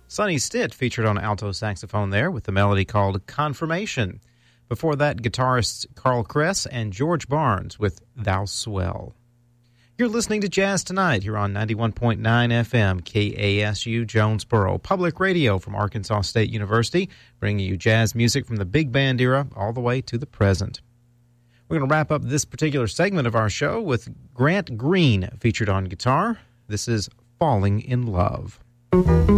Sonny Stitt featured on alto saxophone there with the melody called Confirmation. Before that, guitarists Carl Kress and George Barnes with Thou Swell. You're listening to Jazz Tonight here on 91.9 FM, KASU Jonesboro, public radio from Arkansas State University, bringing you jazz music from the big band era all the way to the present. We're going to wrap up this particular segment of our show with Grant Green featured on guitar. This is Falling in Love.